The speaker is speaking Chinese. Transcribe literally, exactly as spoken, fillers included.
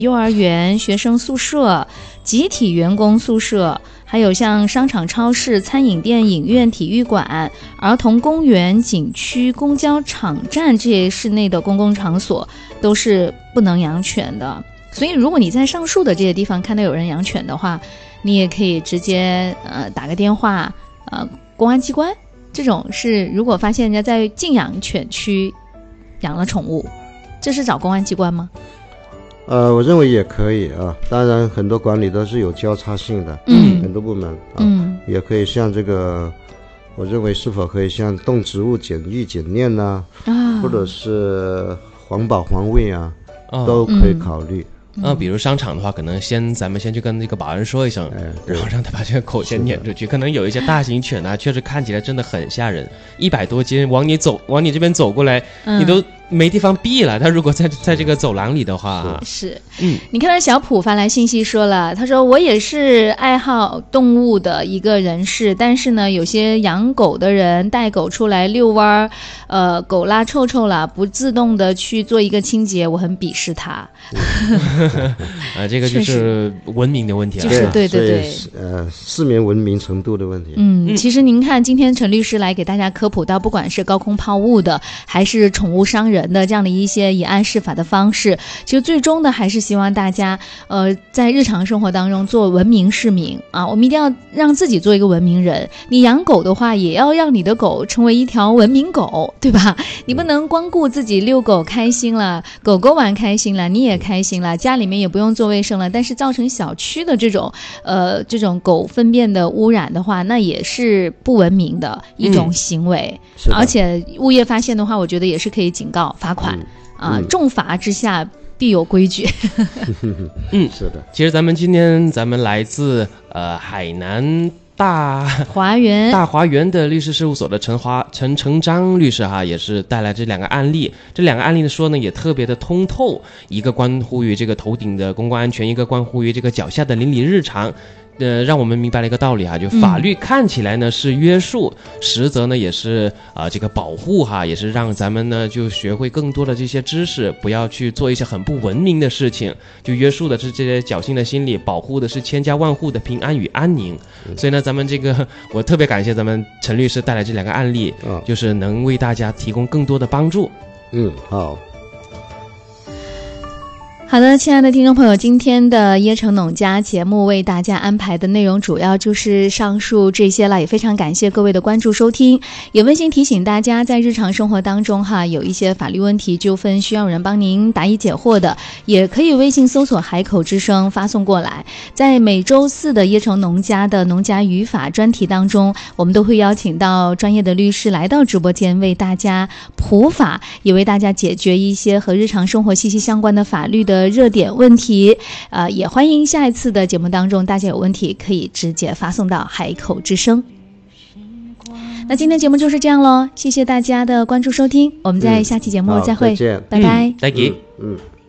幼儿园、学生宿舍、集体员工宿舍，还有像商场、超市、餐饮店、影院、体育馆、儿童公园、景区、公交场站这些室内的公共场所都是不能养犬的。所以如果你在上述的这些地方看到有人养犬的话，你也可以直接呃打个电话，呃公安机关这种是如果发现人家在禁养犬区养了宠物，这是找公安机关吗？ 呃，我认为也可以啊，当然很多管理都是有交叉性的，嗯，很多部门啊，嗯，也可以像这个，我认为是否可以像动植物检疫检验呐、啊，或者是环保环卫啊，哦、都可以考虑。 嗯、呃，比如商场的话，可能先咱们先去跟那个保安说一声，哎、然后让他把这个狗先撵出去。可能有一些大型犬啊，确实看起来真的很吓人，一百多斤往你走，往你这边走过来，嗯、你都没地方避了。他如果在在这个走廊里的话， 是，嗯，你看到小普发来信息说了，他说我也是爱好动物的一个人士，但是呢，有些养狗的人带狗出来遛弯，呃，狗拉臭臭了，不自动的去做一个清洁，我很鄙视他。 啊，这个就是文明的问题了， 就是对对对， 呃，市民文明程度的问题。 嗯，其实您看，今天陈律师来给大家科普到，不管是高空抛物的，还是宠物伤人的这样的一些以案释法的方式，其实最终的还是希望大家，呃，在日常生活当中做文明市民啊，我们一定要让自己做一个文明人。你养狗的话，也要让你的狗成为一条文明狗，对吧？你不能光顾自己遛狗开心了，狗狗玩开心了，你也开心了，家里面也不用做卫生了，但是造成小区的这种呃这种狗粪便的污染的话，那也是不文明的一种行为、嗯、而且物业发现的话，我觉得也是可以警告罚款、嗯、啊、嗯，重罚之下必有规矩。 嗯，是的。其实咱们今天咱们来自呃海南大华园大华园的律师事务所的陈华陈成章律师哈，也是带来这两个案例。这两个案例的说呢，也特别的通透，一个关乎于这个头顶的公共安全，一个关乎于这个脚下的邻里日常。呃，让我们明白了一个道理哈，就法律看起来呢是约束，嗯、实则呢也是啊、呃、这个保护哈，也是让咱们呢就学会更多的这些知识，不要去做一些很不文明的事情。就约束的是这些侥幸的心理，保护的是千家万户的平安与安宁。嗯、所以呢，咱们这个我特别感谢咱们陈律师带来这两个案例，哦、就是能为大家提供更多的帮助。 嗯，好。 好的，亲爱的听众朋友，今天的椰城农家节目为大家安排的内容主要就是上述这些了，也非常感谢各位的关注收听，也温馨提醒大家，在日常生活当中哈，有一些法律问题纠纷需要人帮您答疑解惑的，也可以微信搜索海口之声发送过来。在每周四的椰城农家的农家语法专题当中，我们都会邀请到专业的律师来到直播间，为大家普法，也为大家解决一些和日常生活息息相关的法律的热点问题，呃，也欢迎下一次的节目当中，大家有问题可以直接发送到海口之声。那今天节目就是这样咯，谢谢大家的关注收听，我们在下期节目再会， 嗯、再见， 拜拜， 再见， 嗯。嗯